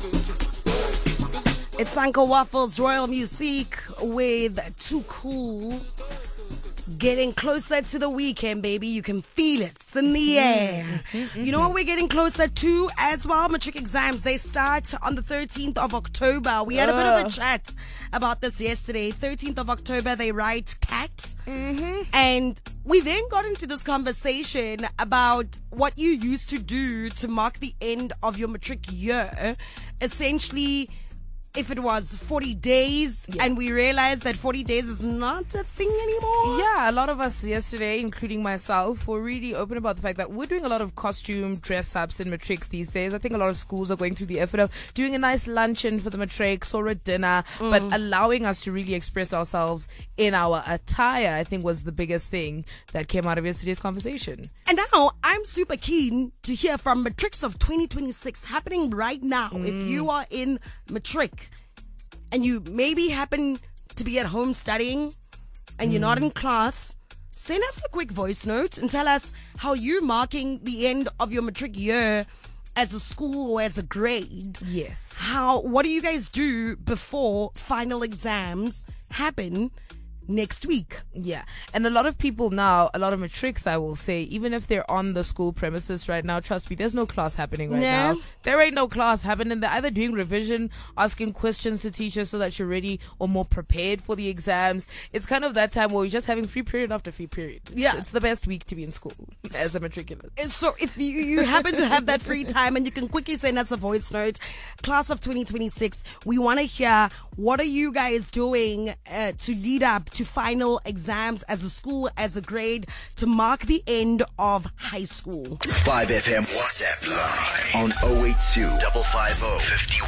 It's Sanko Waffles, Royal Music with Too Cool. Getting closer to the weekend, baby. You can feel it. It's in the air. You know what we're getting closer to as well? Matric exams. They start on the 13th of October. We had a bit of a chat about this yesterday. 13th of October, they write CAT. And we then got into this conversation about what you used to do to mark the end of your matric year. Essentially, if it was 40 days and we realized that 40 days is not a thing anymore. Yeah, a lot of us yesterday, including myself, were really open about the fact that we're doing a lot of costume dress-ups in matrics these days. I think a lot of schools are going through the effort of doing a nice luncheon for the matrics or a dinner, but allowing us to really express ourselves in our attire, I think, was the biggest thing that came out of yesterday's conversation. And now I'm super keen to hear from Matrics of 2026 happening right now. If you are in matric and you maybe happen to be at home studying and you're not in class, send us a quick voice note and tell us how you're marking the end of your matric year as a school or as a grade. Yes. What do you guys do before final exams happen next week? Yeah. And a lot of people now, a lot of matrics, I will say, even if they're on the school premises right now, trust me, there's no class happening right now. There ain't no class happening. They're either doing revision, asking questions to teachers so that you're ready or more prepared for the exams. It's kind of that time where you're just having free period after free period. It's the best week to be in school as a matriculant. So if you happen to have that free time and you can quickly send us a voice note, class of 2026, we want to hear what are you guys doing to lead up to final exams as a school, as a grade, to mark the end of high school. 5FM WhatsApp line on 082 550